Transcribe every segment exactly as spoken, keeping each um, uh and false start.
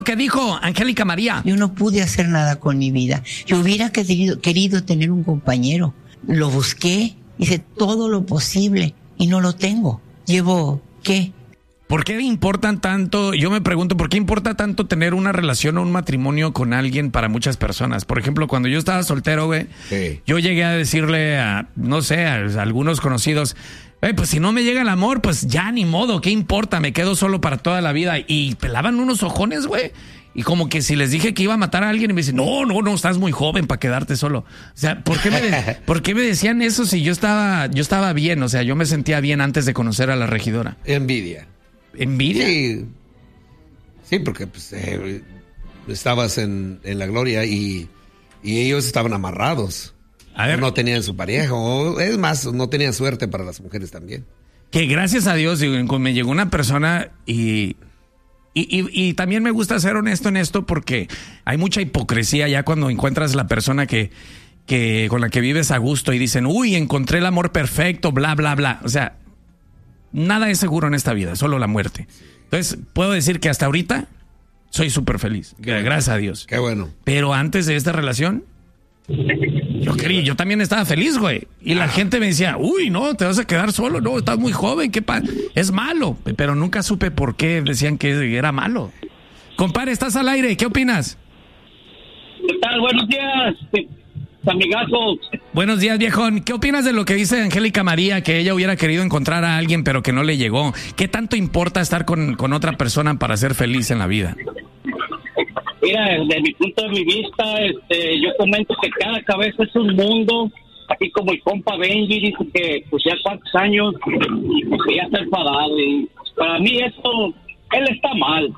¿Qué dijo Angélica María? Yo no pude hacer nada con mi vida. Yo hubiera querido, querido tener un compañero. Lo busqué, hice todo lo posible y no lo tengo. Llevo, ¿qué? ¿Por qué importan tanto? Yo me pregunto, ¿por qué importa tanto tener una relación o un matrimonio con alguien para muchas personas? Por ejemplo, cuando yo estaba soltero, güey, sí. yo llegué a decirle a, no sé, a, a algunos conocidos, eh, pues si no me llega el amor, pues ya ni modo, ¿qué importa? Me quedo solo para toda la vida. Y pelaban unos ojones, güey. Y como que si les dije que iba a matar a alguien y me dicen, no, no, no, estás muy joven para quedarte solo. O sea, ¿por qué me, de- ¿por qué me decían eso si yo estaba, yo estaba bien? O sea, yo me sentía bien antes de conocer a la regidora. Envidia. ¿Envidia? Sí, sí, porque pues, eh, estabas en, en la gloria y, y ellos estaban amarrados. A ver. No tenían su pareja, o es más, no tenían suerte para las mujeres también. Que gracias a Dios, digo, me llegó una persona y... Y, y, y también me gusta ser honesto en esto porque hay mucha hipocresía ya cuando encuentras la persona que, que con la que vives a gusto y dicen, uy, encontré el amor perfecto, bla, bla, bla. O sea, nada es seguro en esta vida, solo la muerte. Entonces, puedo decir que hasta ahorita soy súper feliz, gracias a Dios. Qué bueno. Pero antes de esta relación, yo quería, yo también estaba feliz, güey. Y la gente me decía, uy, no, te vas a quedar solo, no, estás muy joven, qué pa es malo. Pero nunca supe por qué decían que era malo. Compadre, estás al aire, ¿qué opinas? ¿Qué tal? Buenos días, amigazos. Buenos días, viejón. ¿Qué opinas de lo que dice Angélica María, que ella hubiera querido encontrar a alguien pero que no le llegó? ¿Qué tanto importa estar con, con otra persona para ser feliz en la vida? Mira, desde mi punto de vista, este, yo comento que cada cabeza es un mundo, así como el compa Benji dice que pues ya cuántos años y pues que ya está enfadado, y para mí eso, él está mal,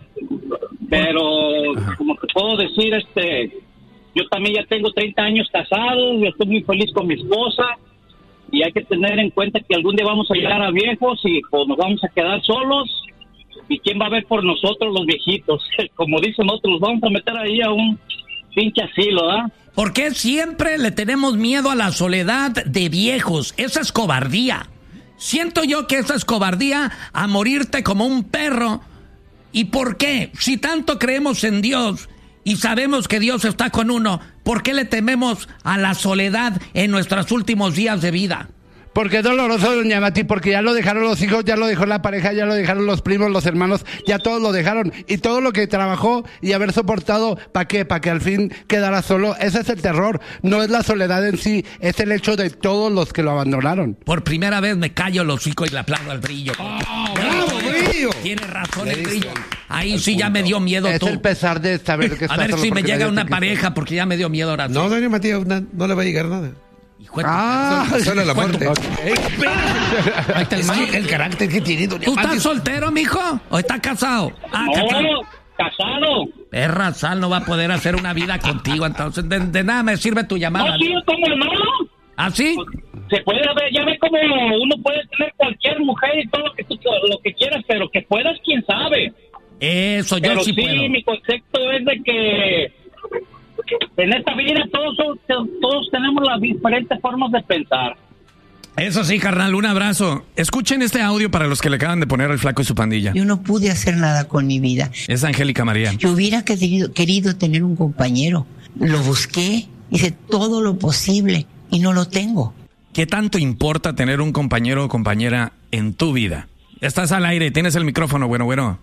pero como te puedo decir, este, yo también ya tengo treinta años casado, yo estoy muy feliz con mi esposa, y hay que tener en cuenta que algún día vamos a llegar a viejos y pues nos vamos a quedar solos. ¿Y quién va a ver por nosotros los viejitos? Como dicen otros, vamos a meter ahí a un pinche asilo, ¿ah? ¿eh? ¿Por qué siempre le tenemos miedo a la soledad de viejos? Esa es cobardía. Siento yo que esa es cobardía a morirte como un perro. ¿Y por qué? Si tanto creemos en Dios y sabemos que Dios está con uno, ¿por qué le tememos a la soledad en nuestros últimos días de vida? Porque es doloroso, doña Mati, porque ya lo dejaron los hijos, ya lo dejó la pareja, ya lo dejaron los primos, los hermanos, ya todos lo dejaron. Y todo lo que trabajó y haber soportado, ¿para qué? Para que al fin quedara solo. Ese es el terror. No es la soledad en sí, es el hecho de todos los que lo abandonaron. Por primera vez me callo el hocico y le aplaudo al Brillo. ¡Oh, bravo, Brillo! Tiene razón el Brillo. Ahí sí ya me dio miedo es tú. el pesar de saber que está A ver solo si me llega una que pareja, está. porque ya me dio miedo ahora. No, doña Matías, no, no le va a llegar nada. Ah, solo la muerte. Ahí está el, Es man. que el carácter que tiene doña ¿Tú Mati. estás soltero, mijo? ¿O estás casado? Ah, No, casado. casado. Perra, Sal no va a poder hacer una vida contigo, entonces de, de nada me sirve tu llamada. No, sí, como hermano. ¿Ah, sí? Se puede ver, ya ve como uno puede tener cualquier mujer y todo lo que tú, lo que quieras, pero que puedas, quién sabe. Eso, yo Pero sí, sí, puedo. mi concepto es de que en esta vida todos, todos tenemos las diferentes formas de pensar. Eso sí, carnal, un abrazo. Escuchen este audio para los que le acaban de poner al Flaco y su pandilla. Yo no pude hacer nada con mi vida. Es Angélica María. Yo hubiera querido, querido tener un compañero. Lo busqué, hice todo lo posible y no lo tengo. ¿Qué tanto importa tener un compañero o compañera en tu vida? Estás al aire, tienes el micrófono, bueno, bueno.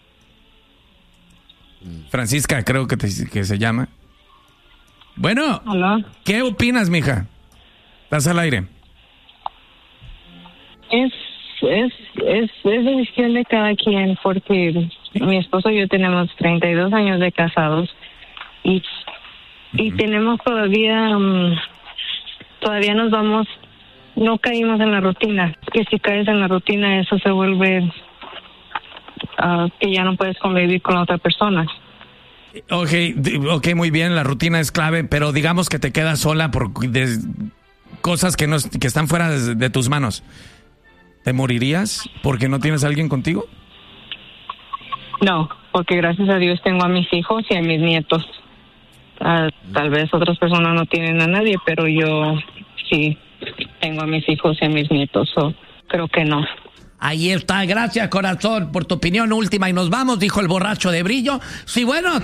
Francisca, creo que, te, que se llama. Bueno, Hola. ¿Qué opinas, mija? Estás al aire. Es, es, es, es decisión de cada quien, porque mi esposo y yo tenemos treinta y dos años de casados y, y uh-huh. tenemos todavía, um, todavía nos vamos, no caímos en la rutina, que si caes en la rutina eso se vuelve uh, que ya no puedes convivir con la otra persona. Ok, ok, muy bien, la rutina es clave, pero digamos que te quedas sola por de, cosas que, no, que están fuera de, de tus manos. ¿Te morirías porque no tienes a alguien contigo? No, porque gracias a Dios tengo a mis hijos y a mis nietos. Uh, tal vez otras personas no tienen a nadie, pero yo sí tengo a mis hijos y a mis nietos, so creo que no. Ahí está, gracias corazón por tu opinión última y nos vamos, dijo el borracho de Brillo. Sí, bueno,